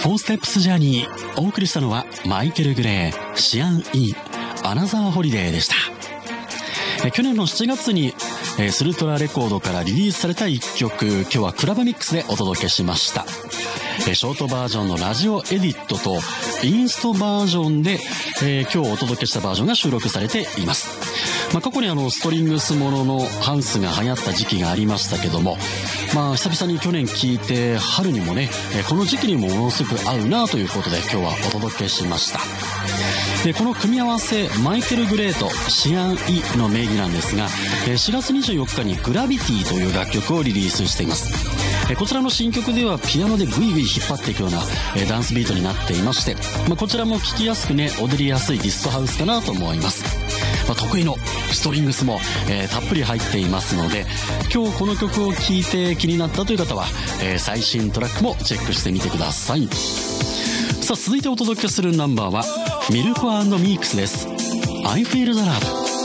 4 Steps Journey、お送りしたのはマイケル・グレー、シアン・イー、アナザー・ホリデーでした。去年の7月にスルトラレコードからリリースされた一曲、今日はクラブミックスでお届けしました。ショートバージョンのラジオエディットとインストバージョンで、今日お届けしたバージョンが収録されています。過去にストリングスもののハウスが流行った時期がありましたけども、久々に去年聴いて、春にもね、この時期にもものすごく合うなということで今日はお届けしました。で、この組み合わせ、マイケル・グレーとシアン・イの名義なんですが、4月24日にグラビティという楽曲をリリースしています。こちらの新曲ではピアノでグイグイ引っ張っていくようなダンスビートになっていまして、こちらも聴きやすくね、踊りやすいディスコハウスかなと思います。得意のストリングスも、たっぷり入っていますので、今日この曲を聴いて気になったという方は、最新トラックもチェックしてみてください。さあ、続いてお届けするナンバーはミルク&ミークスです。I Feel the Love。